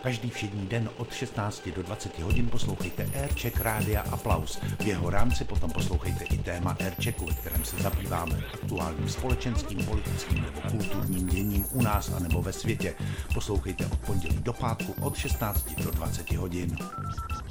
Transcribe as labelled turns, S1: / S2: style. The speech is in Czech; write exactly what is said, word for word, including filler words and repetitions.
S1: Každý všední den od šestnácti do dvaceti hodin poslouchejte Aircheck Rádia Aplaus. V jeho rámci potom poslouchejte i téma Airchecku, ve kterém se zabýváme aktuálním společenským, politickým nebo kulturním děním u nás a nebo ve světě. Poslouchejte od pondělí do pátku od šestnácti do dvaceti hodin.